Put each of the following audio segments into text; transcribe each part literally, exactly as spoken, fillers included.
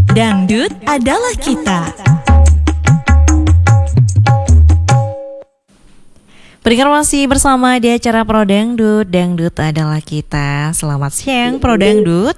Dangdut adalah kita. Pendengar masih bersama di acara Pro Dangdut. Dangdut adalah kita. Selamat siang Pro Dangdut.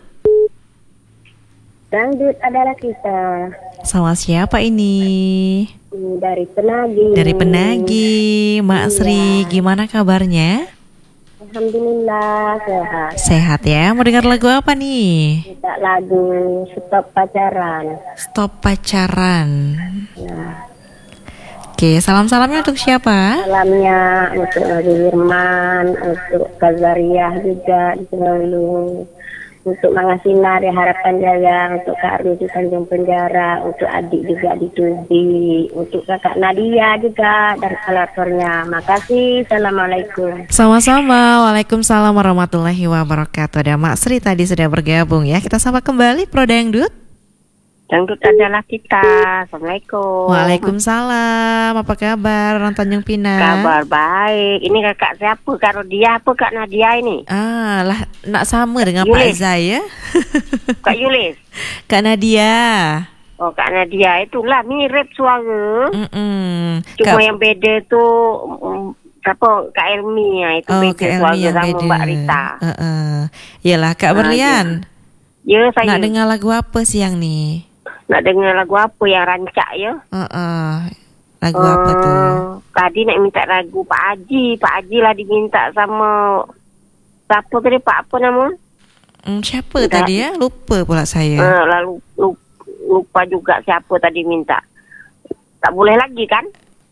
Dangdut adalah kita. Sama siapa ini? Dari Penagi. Dari Penagi, Mak Iya. Sri. Gimana kabarnya? Alhamdulillah sehat. Sehat ya. Mau dengar lagu apa nih? Kita lagu Stop Pacaran. Stop Pacaran. Nah, Oke, salam-salamnya untuk siapa? salamnya untuk Nabi Firman, untuk Kazariah juga di Tengalu, untuk Mangga Sinar ya Harapan Jaya, untuk Kak Ardi di Tanjung Penjara, untuk adik juga di Tubi, untuk kakak Nadia juga dari kolabornya. Makasih. Assalamualaikum. Sama-sama. Waalaikumsalam warahmatullahi wabarakatuh. Ada Mak Sri tadi sudah bergabung ya. Kita sapa kembali Pro Dangdut. Dangdut adalah kita. Assalamualaikum. Waalaikumsalam. Apa kabar orang Tanjung Pinang? Kabar baik. Ini kakak siapa? Kak Rodia apa Kak Nadia ini? Ah, lah nak sama dengan Yulis. Pak Zai ya. Kak Yulis. Kak Nadia. Oh, Kak Nadia itulah mirip suara. Mm-mm. Cuma Kak- yang beda tu mm, siapa? Kak Elmi ya, itu Oh, beda Kak suara Elmi yang sama beda. Mbak Rita. Heeh. Yalah Kak Ah, Berlian. Ya saya Nak dengar lagu apa siang nih? nak dengar lagu apa yang rancak ya? Heeh. Lagu apa tuh? Eh, Tadi nak minta lagu Pak Haji. Pak Haji lah diminta sama siapa tadi, Pak apa nama? Hmm, siapa Tak. tadi ya? Lupa pula saya. Eh, lalu lupa, lupa juga siapa tadi minta. Tak boleh lagi kan?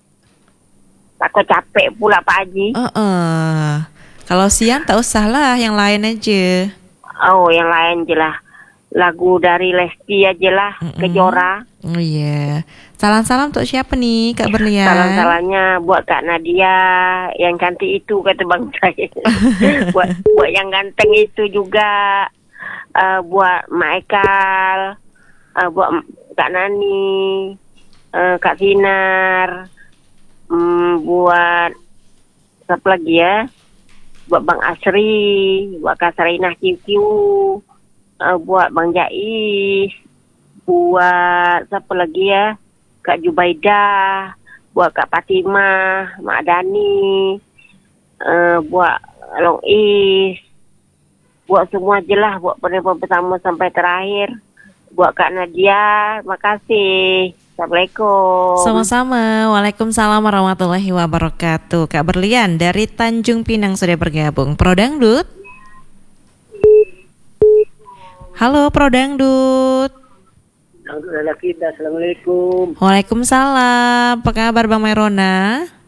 Takut capek pula Pak Haji. Heeh. Kalau siang tak usah lah, yang lain aja. Oh, yang lain je lah. Lagu dari Lesti aja lah. Mm-mm. Kejora. Oh iya. Salam-salam untuk siapa nih Kak Berlian? Salam-salahnya buat Kak Nadia. Yang cantik itu kata Bang saya. buat buat yang ganteng itu juga. Uh, buat Mak Ekal. Uh, buat Kak Nani. Uh, Kak Sinar. Um, buat siapa lagi ya? Buat Bang Asri. Buat Kak Sarinah Q Q. Uh, buat Bang Jais, buat siapa lagi ya, Kak Jubaidah, buat Kak Fatimah, Mak Dani, uh, buat Long Is, buat semua je lah, buat penerima pertama sampai terakhir, buat Kak Nadia, makasih. Assalamualaikum. Sama-sama. Waalaikumsalam warahmatullahi wabarakatuh. Kak Berlian dari Tanjung Pinang sudah bergabung. Pro Dangdut. Halo Pro Dangdut. Dangdut adalah kita. Assalamualaikum. Waalaikumsalam. Apa kabar Bang Merona?